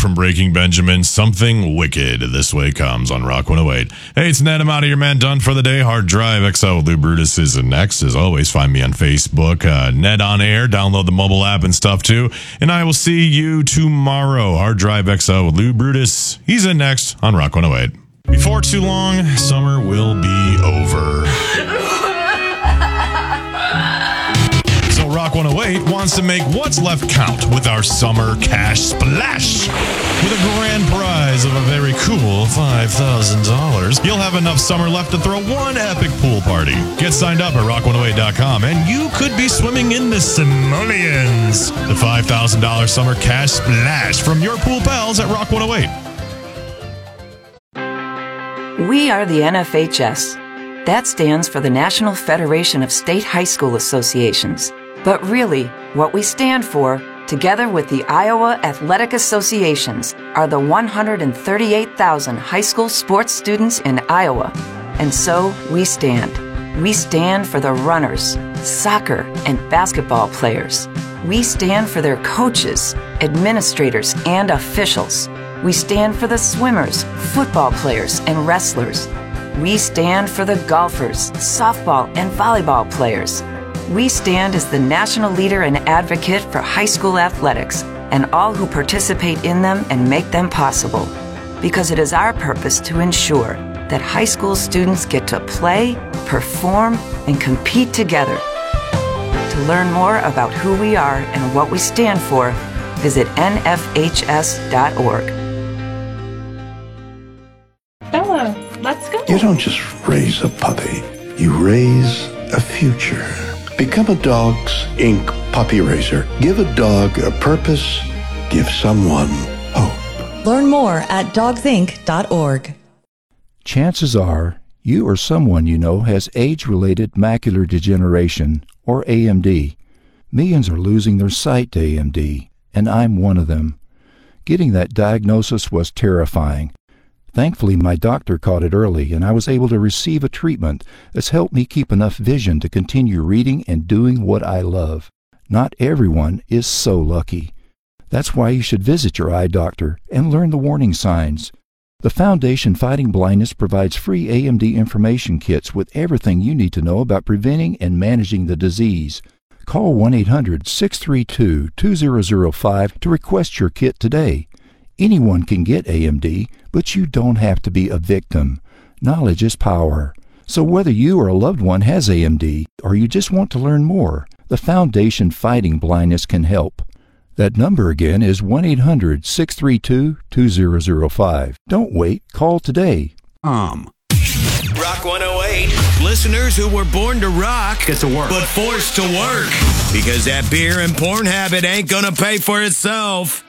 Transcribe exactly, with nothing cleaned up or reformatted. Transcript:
from Breaking Benjamin, Something Wicked. This way comes on Rock one oh eight. Hey, it's Ned. I'm out of your man. Done for the day. Hard Drive X L with Lou Brutus is next. As always, find me on Facebook. Uh, Ned on Air. Download the mobile app and stuff too. And I will see you tomorrow. Hard Drive X L with Lou Brutus. He's in next on Rock one oh eight. Before too long, summer will be over. So Rock one oh eight wants to make what's left count with our summer cash splash. With a grand prize of a very cool five thousand dollars. You'll have enough summer left to throw one epic pool party. Get signed up at rock one oh eight dot com and you could be swimming in the simoleons. The five thousand dollars summer cash splash from your pool pals at Rock one oh eight. We are the N F H S. That stands for the National Federation of State High School Associations. But really, what we stand for, together with the Iowa Athletic Associations, are the one hundred thirty-eight thousand high school sports students in Iowa. And so we stand. We stand for the runners, soccer, and basketball players. We stand for their coaches, administrators, and officials. We stand for the swimmers, football players, and wrestlers. We stand for the golfers, softball, and volleyball players. We stand as the national leader and advocate for high school athletics and all who participate in them and make them possible. Because it is our purpose to ensure that high school students get to play, perform, and compete together. To learn more about who we are and what we stand for, visit N F H S dot org. Bella, let's go. You don't just raise a puppy, you raise a future. Become a Dogs Incorporated puppy raiser. Give a dog a purpose. Give someone hope. Learn more at dogs inc dot org. Chances are you or someone you know has age-related macular degeneration, or A M D. Millions are losing their sight to A M D, and I'm one of them. Getting that diagnosis was terrifying. Thankfully, my doctor caught it early, and I was able to receive a treatment that's helped me keep enough vision to continue reading and doing what I love. Not everyone is so lucky. That's why you should visit your eye doctor and learn the warning signs. The Foundation Fighting Blindness provides free A M D information kits with everything you need to know about preventing and managing the disease. Call one eight hundred, six three two, two zero zero five to request your kit today. Anyone can get A M D, but you don't have to be a victim. Knowledge is power. So whether you or a loved one has A M D, or you just want to learn more, the Foundation Fighting Blindness can help. That number again is one eight hundred, six three two, two zero zero five. Don't wait. Call today. Um. Rock one oh eight. Listeners who were born to rock get to work, but forced to work because that beer and porn habit ain't gonna pay for itself.